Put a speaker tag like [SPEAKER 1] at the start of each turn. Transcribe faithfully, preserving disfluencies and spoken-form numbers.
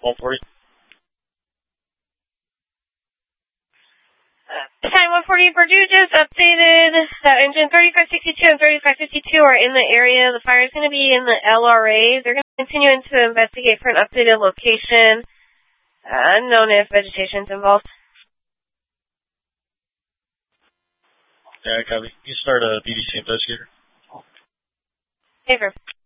[SPEAKER 1] one forty.
[SPEAKER 2] Time one forty, Purdue just updated that engine thirty-five sixty-two and thirty-five fifty-two are in the area. The fire is going to be in the L R A. They're going to continue to investigate for an updated location. Uh, unknown if vegetation is involved.
[SPEAKER 1] Yeah, copy. You start a B D C investigator.
[SPEAKER 2] Favor.